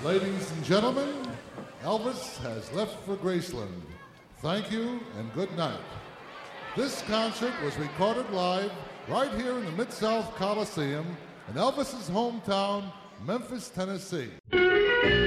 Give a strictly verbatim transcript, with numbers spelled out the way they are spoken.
Ladies and gentlemen, Elvis has left for Graceland. Thank you and good night. This concert was recorded live right here in the Mid-South Coliseum in Elvis's hometown, Memphis, Tennessee.